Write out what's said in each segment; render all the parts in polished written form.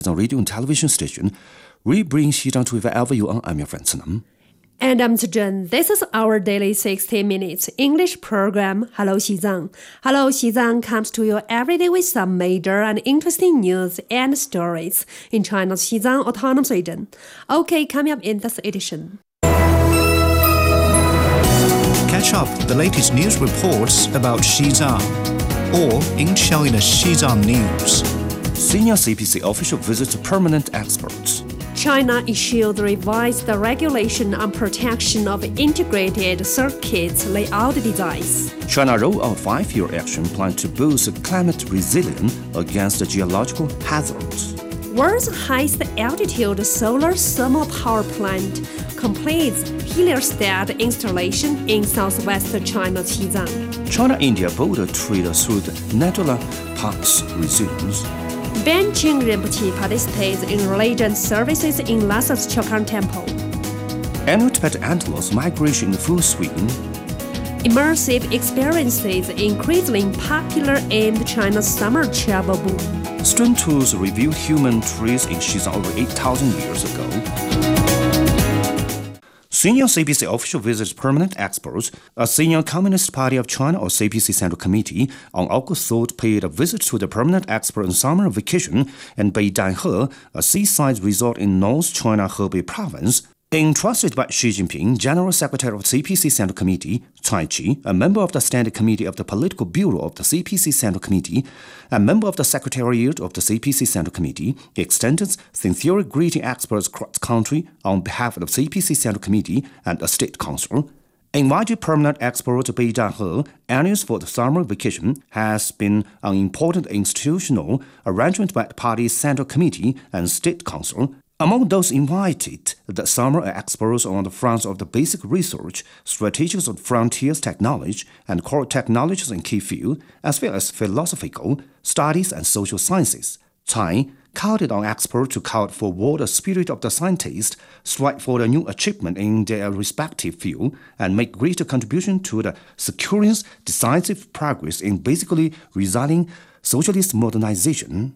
on radio and television station. We bring Xizang to you wherever you are. I'm your friend Senam. And I'm Zhen. This is our daily 60 minutes English program, Hello Xizang. Hello Xizang comes to you every day with some major and interesting news and stories in China's Xizang Autonomous Region. Okay, coming up in this edition. Catch up the latest news reports about Xizang or in China's Xizang news. Senior CPC official visits permanent experts. China issued revised regulation on protection of integrated circuits layout designs. China rolled out 5-year action plan to boost climate resilience against geological hazards. World's highest altitude solar thermal power plant completes heliostat installation in southwest China's Xizang. China-India border trade through the Natural Pass resumes. Benching Rinpoche participates in religion services in Lhasa's Chokan Temple. Annual Tibetan antelopes migration in full swing. Immersive experiences increasingly popular amid China's summer travel boom. Stone tools revealed human trees in Xizang over 8,000 years ago. Senior CPC official visits permanent experts. A senior Communist Party of China or CPC Central Committee on August 3rd paid a visit to the permanent expert on summer vacation in Beidanhe, a seaside resort in North China Hebei province. Entrusted by Xi Jinping, General Secretary of the CPC Central Committee, Cai Qi, a member of the Standing Committee of the Political Bureau of the CPC Central Committee, a member of the Secretariat of the CPC Central Committee, extended sincere greeting experts across the country on behalf of the CPC Central Committee and the State Council. Invited permanent expert to Beidanhe, announced for the summer vacation, has been an important institutional arrangement by the party's Central Committee and State Council. Among those invited, the summer experts on the fronts of the basic research, strategies of frontiers technology, and core technologies in key fields, as well as philosophical, studies, and social sciences. Chai counted on experts to count forward the spirit of the scientists, strive for the new achievement in their respective field, and make greater contribution to the securing decisive progress in basically residing socialist modernization.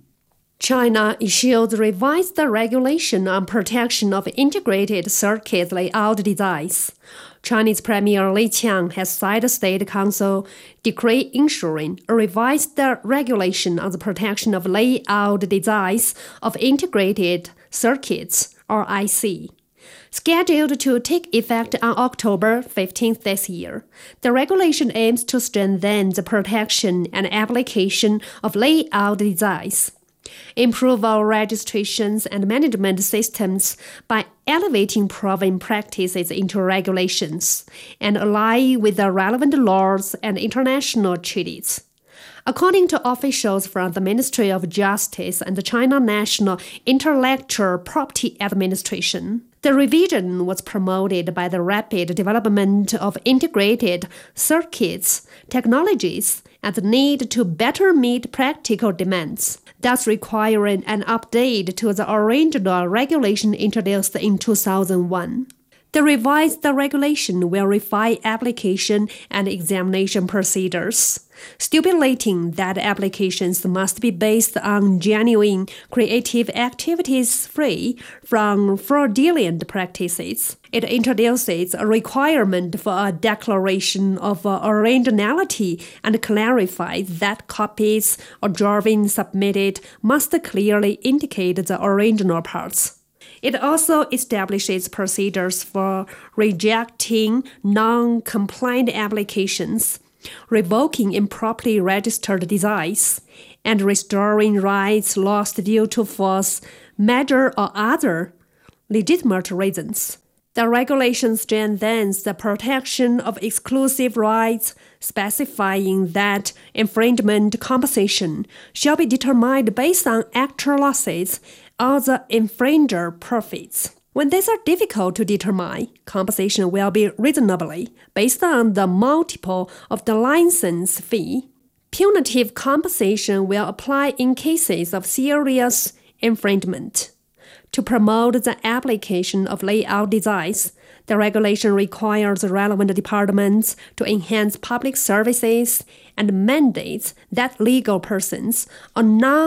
China issued revised regulation on protection of integrated circuit layout designs. Chinese Premier Li Qiang has signed a State Council decree ensuring a revised regulation on the protection of layout designs of integrated circuits, or IC. Scheduled to take effect on October 15th this year, the regulation aims to strengthen the protection and application of layout designs, improve our registrations and management systems by elevating proven practices into regulations, and align with the relevant laws and international treaties. According to officials from the Ministry of Justice and the China National Intellectual Property Administration, the revision was promoted by the rapid development of integrated circuits, technologies, and the need to better meet practical demands, thus requiring an update to the original regulation introduced in 2001. The revised regulation will refine application and examination procedures, stipulating that applications must be based on genuine creative activities free from fraudulent practices. It introduces a requirement for a declaration of originality and clarifies that copies or drawings submitted must clearly indicate the original parts. It also establishes procedures for rejecting non-compliant applications, revoking improperly registered designs, and restoring rights lost due to false measure or other legitimate reasons. The regulation strengthens the protection of exclusive rights, specifying that infringement compensation shall be determined based on actual losses or the infringer profits. When these are difficult to determine, compensation will be reasonably based on the multiple of the license fee. Punitive compensation will apply in cases of serious infringement. To promote the application of layout designs, the regulation requires relevant departments to enhance public services and mandates that legal persons or non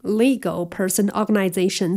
legal person organizations